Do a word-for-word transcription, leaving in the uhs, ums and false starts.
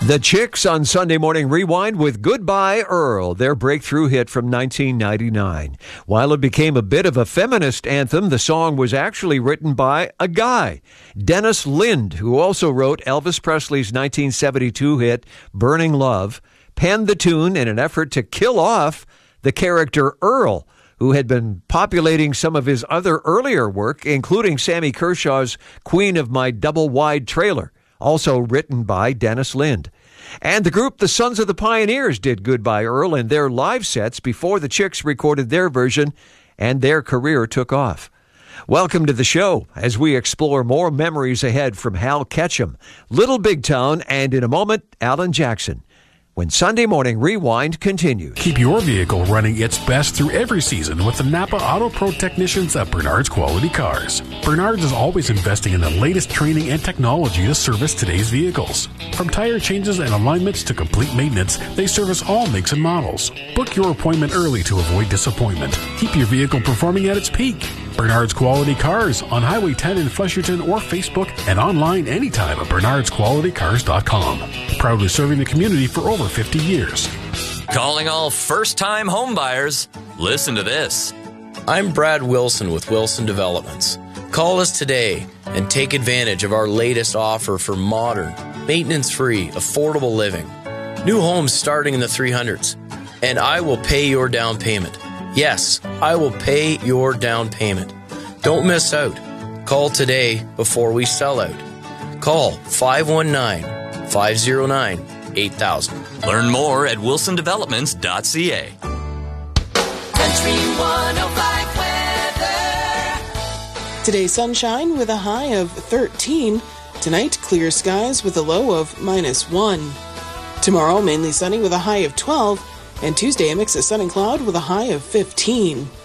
The Chicks on Sunday Morning Rewind with Goodbye Earl, their breakthrough hit from nineteen ninety-nine. While it became a bit of a feminist anthem, the song was actually written by a guy, Dennis Lind, who also wrote Elvis Presley's nineteen seventy-two hit Burning Love, penned the tune in an effort to kill off the character Earl, who had been populating some of his other earlier work, including Sammy Kershaw's Queen of My Double Wide Trailer, also written by Dennis Lind. And the group The Sons of the Pioneers did Goodbye Earl in their live sets before the Chicks recorded their version, and their career took off. Welcome to the show as we explore more memories ahead from Hal Ketchum, Little Big Town, and in a moment, Alan Jackson, when Sunday Morning Rewind continues. Keep your vehicle running its best through every season with the Napa Auto Pro technicians at Bernard's Quality Cars. Bernard's is always investing in the latest training and technology to service today's vehicles. From tire changes and alignments to complete maintenance, they service all makes and models. Book your appointment early to avoid disappointment. Keep your vehicle performing at its peak. Bernard's Quality Cars on Highway ten in Flesherton or Facebook and online anytime at bernards quality cars dot com. Proudly serving the community for over fifty years. Calling all first-time homebuyers. Listen to this. I'm Brad Wilson with Wilson Developments. Call us today and take advantage of our latest offer for modern, maintenance-free, affordable living. New homes starting in the three hundreds. And I will pay your down payment. Yes, I will pay your down payment. Don't miss out. Call today before we sell out. Call five one nine, five zero nine, eight thousand. Learn more at wilson developments dot c a. Country one oh five weather. Today, sunshine with a high of thirteen. Tonight, clear skies with a low of minus one. Tomorrow, mainly sunny with a high of twelve. And Tuesday, a mix of sun and cloud with a high of fifteen.